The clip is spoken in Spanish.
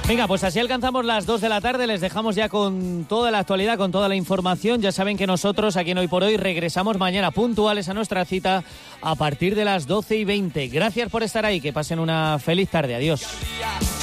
Venga, pues así alcanzamos las 2 de la tarde, les dejamos ya con toda la actualidad, con toda la información. Ya saben que nosotros aquí en Hoy por Hoy regresamos mañana puntuales a nuestra cita a partir de las 12:20. Gracias por estar ahí, que pasen una feliz tarde, adiós.